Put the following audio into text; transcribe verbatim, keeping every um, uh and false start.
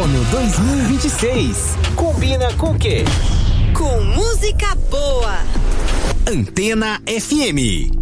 Outono dois mil e vinte e seis. Combina com o quê? Com música boa. Antena F M.